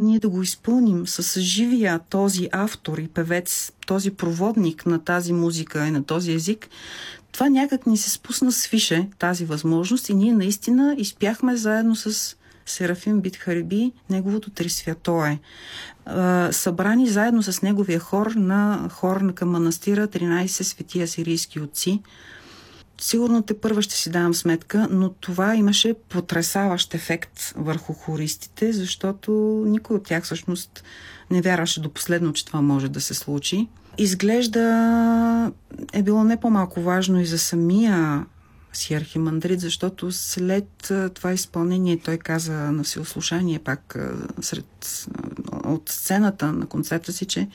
ние да го изпълним с живия този автор и певец, този проводник на тази музика и на този език, това някак ни се спусна свише тази възможност и ние наистина изпяхме заедно с Серафим Бидхареби неговото Трисвятое. Събрани заедно с неговия хор към манастира 13 свети асирийски отци. Сигурно тепърва ще си давам сметка, но това имаше потресаващ ефект върху хористите, защото никой от тях всъщност не вярваше до последно, че това може да се случи. Изглежда е било не по-малко важно и за самия си архимандрит, защото след това изпълнение той каза на всеослушание пак от сцената на концерта си, че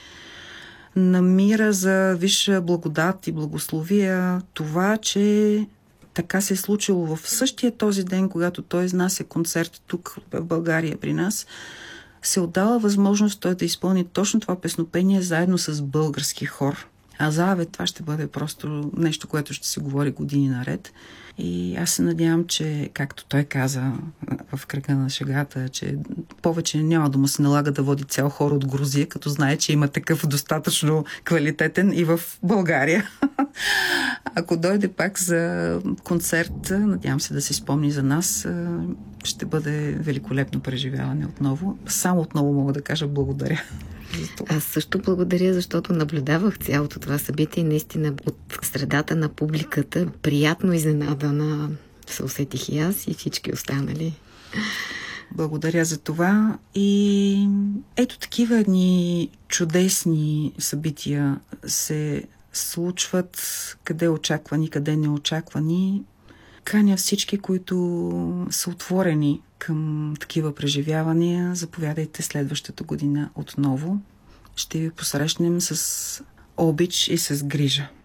намира за висша благодат и благословия това, че така се е случило в същия този ден, когато той изнася концерт тук в България при нас, се отдала възможност той да изпълни точно това песнопение заедно с български хор. Това ще бъде просто нещо, което ще се говори години наред. И аз се надявам, че, както той каза в кръга на шегата, че повече няма да му се налага да води цял хор от Грузия, като знае, че има такъв достатъчно квалитетен и в България. Ако дойде пак за концерт, надявам се да се спомни за нас, ще бъде великолепно преживяване отново. Само отново мога да кажа благодаря. Аз също благодаря, защото наблюдавах цялото това събитие и наистина от средата на публиката приятно изненадана се усетих и аз и всички останали. Благодаря за това и ето такива едни чудесни събития се случват, къде очаквани, къде неочаквани. Каня всички, които са отворени към такива преживявания. Заповядайте следващата година отново. Ще ви посрещнем с обич и с грижа.